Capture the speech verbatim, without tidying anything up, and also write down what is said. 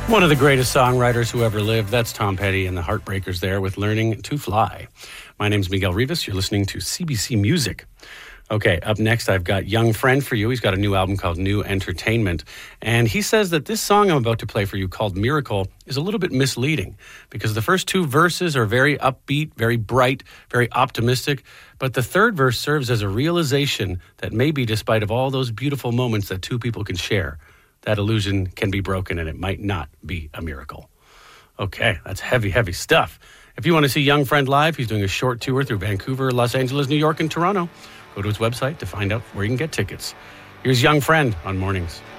One of the greatest songwriters who ever lived. That's Tom Petty and the Heartbreakers there with Learning to Fly. My name's Miguel Rivas. You're listening to C B C Music. Okay, up next, I've got Young Friend for you. He's got a new album called New Entertainment. And he says that this song I'm about to play for you called Miracle is a little bit misleading because the first two verses are very upbeat, very bright, very optimistic. But the third verse serves as a realization that maybe despite of all those beautiful moments that two people can share, that illusion can be broken and it might not be a miracle. Okay, that's heavy, heavy stuff. If you want to see Young Friend live, he's doing a short tour through Vancouver, Los Angeles, New York, and Toronto. Go to his website to find out where you can get tickets. Here's Young Friend on Mornings.